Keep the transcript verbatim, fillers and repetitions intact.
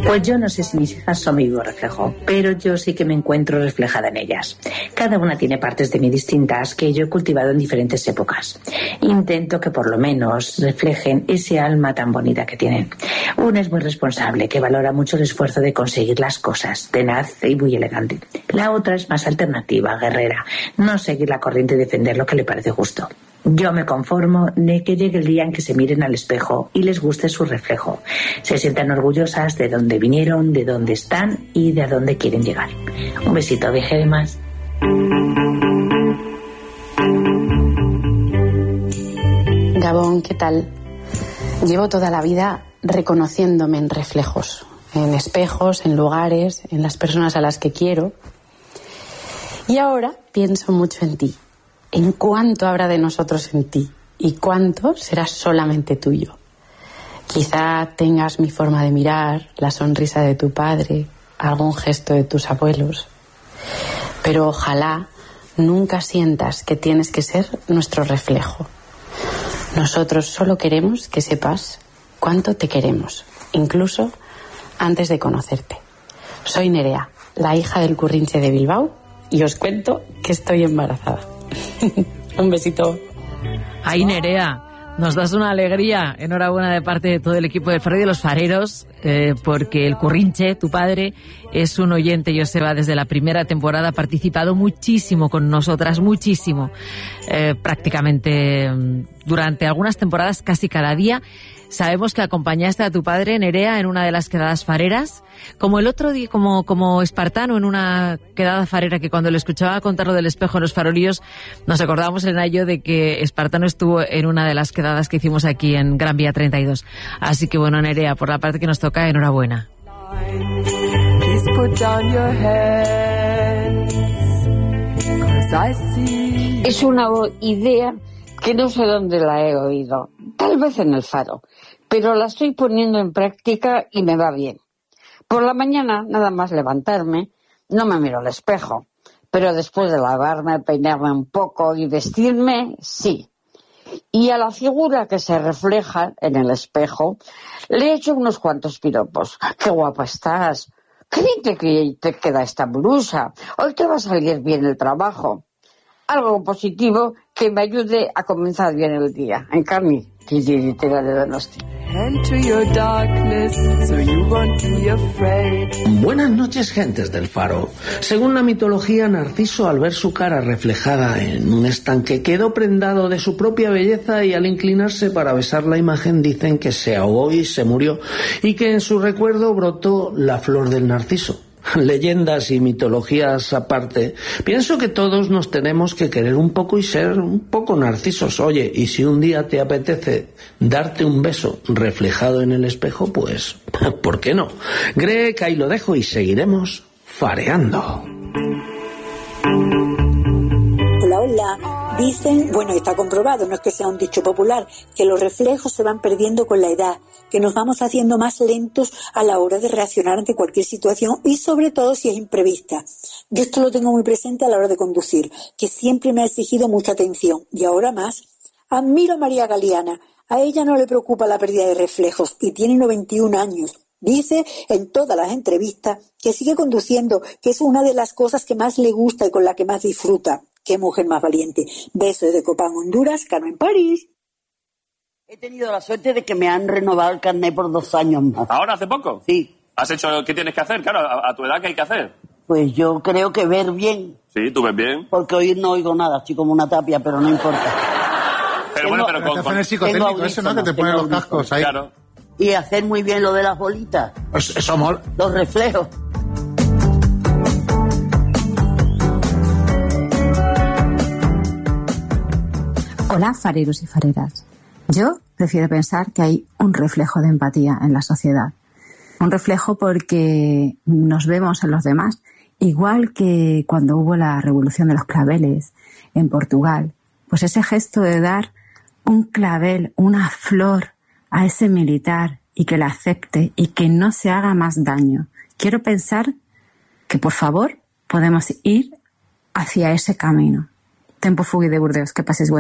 Pues yo no sé si mis hijas son mi vivo reflejo, pero yo sí que me encuentro reflejada en ellas. Cada una tiene partes de mí distintas que yo he cultivado en diferentes épocas. Intento que por lo menos reflejen ese alma tan bonita que tienen. Una es muy responsable, que valora mucho el esfuerzo de conseguir las cosas, tenaz y muy elegante. La otra es más alternativa, guerrera, no seguir la corriente y defender lo que le parece justo. Yo me conformo de que llegue el día en que se miren al espejo y les guste su reflejo. Se sientan orgullosas de dónde vinieron, de dónde están y de a dónde quieren llegar. Un besito de gemas. Gabón, ¿qué tal? Llevo toda la vida reconociéndome en reflejos, en espejos, en lugares, en las personas a las que quiero. Y ahora pienso mucho en ti. En cuánto habrá de nosotros en ti y cuánto será solamente tuyo. Quizá tengas mi forma de mirar, la sonrisa de tu padre, algún gesto de tus abuelos. Pero ojalá nunca sientas que tienes que ser nuestro reflejo. Nosotros solo queremos que sepas cuánto te queremos, incluso antes de conocerte. Soy Nerea, la hija del Currinche de Bilbao, y os cuento que estoy embarazada. Un besito. Ay, Nerea, nos das una alegría. Enhorabuena de parte de todo el equipo del Faro y de los Fareros, eh, porque el Currinche, tu padre, es un oyente, Joseba, desde la primera temporada, ha participado muchísimo con nosotras, muchísimo. Eh, prácticamente durante algunas temporadas, casi cada día. Sabemos que acompañaste a tu padre, Nerea, en una de las quedadas fareras, como el otro día, como, como Espartano en una quedada farera, que cuando le escuchaba contar lo del espejo en los farolillos, nos acordábamos, Elena y yo, de que Espartano estuvo en una de las quedadas que hicimos aquí en Gran Vía treinta y dos. Así que bueno, Nerea, por la parte que nos toca, enhorabuena. Es una idea que no sé dónde la he oído, tal vez en el Faro, pero la estoy poniendo en práctica y me va bien. Por la mañana, nada más levantarme, no me miro al espejo, pero después de lavarme, peinarme un poco y vestirme, sí. Y a la figura que se refleja en el espejo, le he hecho unos cuantos piropos. ¡Qué guapa estás! ¡Qué bien te, te queda esta blusa! Hoy te va a salir bien el trabajo. Algo positivo que me ayude a comenzar bien el día. Encarni, titiritera de Donosti. Buenas noches, gentes del Faro. Según la mitología, Narciso, al ver su cara reflejada en un estanque, quedó prendado de su propia belleza y al inclinarse para besar la imagen dicen que se ahogó y se murió, y que en su recuerdo brotó la flor del narciso. Leyendas y mitologías aparte, pienso que todos nos tenemos que querer un poco y ser un poco narcisos. Oye, y si un día te apetece darte un beso reflejado en el espejo, pues, ¿por qué no? Greg, ahí lo dejo y seguiremos fareando. Hola, hola. Dicen, bueno, está comprobado, no es que sea un dicho popular, que los reflejos se van perdiendo con la edad, que nos vamos haciendo más lentos a la hora de reaccionar ante cualquier situación y sobre todo si es imprevista. Yo esto lo tengo muy presente a la hora de conducir, que siempre me ha exigido mucha atención y ahora más. Admiro a María Galeana, a ella no le preocupa la pérdida de reflejos y tiene noventa y un años. Dice en todas las entrevistas que sigue conduciendo, que es una de las cosas que más le gusta y con la que más disfruta. ¡Qué mujer más valiente! Besos de Copán, Honduras, Carmen París. He tenido la suerte de que me han renovado el carnet por dos años más. ¿Ahora, hace poco? Sí. ¿Has hecho qué tienes que hacer? Claro, a, a tu edad, ¿qué hay que hacer? Pues yo creo que ver bien. Sí, tú ves bien. Porque oír no oigo nada, estoy como una tapia, pero no importa. Pero tengo, bueno, pero con... Te hacen el psicotécnico, eso, ¿no? Que te ponen los cascos ahí. Claro. Y hacer muy bien lo de las bolitas. Eso, eso mola. Los reflejos. Hola, fareros y fareras. Yo prefiero pensar que hay un reflejo de empatía en la sociedad. Un reflejo porque nos vemos en los demás, igual que cuando hubo la revolución de los claveles en Portugal. Pues ese gesto de dar un clavel, una flor a ese militar y que la acepte y que no se haga más daño. Quiero pensar que, por favor, podemos ir hacia ese camino. Tempo fugui de Burdeos, que pases buen